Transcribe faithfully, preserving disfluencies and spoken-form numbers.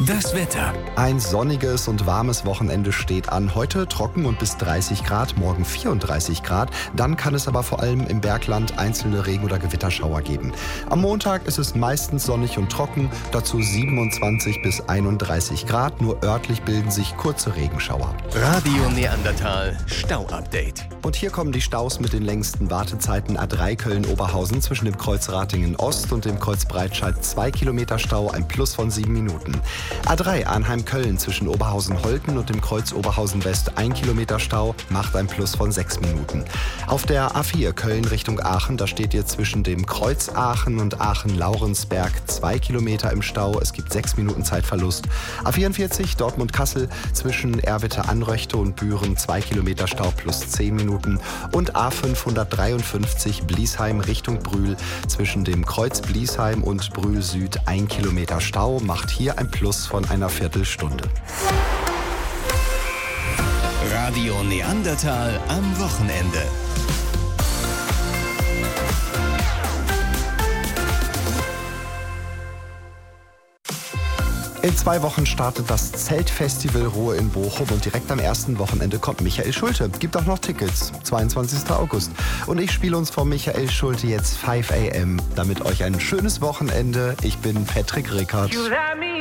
Das Wetter. Ein sonniges und warmes Wochenende steht an. Heute trocken und bis dreißig Grad, morgen vierunddreißig Grad. Dann kann es aber vor allem im Bergland einzelne Regen- oder Gewitterschauer geben. Am Montag ist es meistens sonnig und trocken, dazu siebenundzwanzig bis einunddreißig Grad. Nur örtlich bilden sich kurze Regenschauer. Radio Neandertal Stau-Update. Und hier kommen die Staus mit den längsten Wartezeiten. A drei Köln-Oberhausen zwischen dem Kreuz Ratingen-Ost und dem Kreuz Breitscheid zwei Kilometer Stau, ein Plus von sieben Minuten. A drei Arnheim-Köln zwischen Oberhausen-Holten und dem Kreuz Oberhausen-West ein Kilometer Stau, macht ein Plus von sechs Minuten. Auf der A vier Köln Richtung Aachen, da steht ihr zwischen dem Kreuz Aachen und Aachen-Laurensberg zwei Kilometer im Stau. Es gibt sechs Minuten Zeitverlust. A vierundvierzig Dortmund-Kassel zwischen Erwitte-Anröchte und Büren zwei Kilometer Stau plus zehn Minuten. Und A fünfhundertdreiundfünfzig Bliesheim Richtung Brühl zwischen dem Kreuz Bliesheim und Brühl Süd ein Kilometer Stau, macht hier ein Plus von einer Viertelstunde. Radio Neandertal am Wochenende. In zwei Wochen startet das Zeltfestival Ruhe in Bochum und direkt am ersten Wochenende kommt Michael Schulte. Gibt auch noch Tickets, zweiundzwanzigsten August. Und ich spiele uns von Michael Schulte jetzt fünf a m. Damit euch ein schönes Wochenende. Ich bin Patrick Rickert.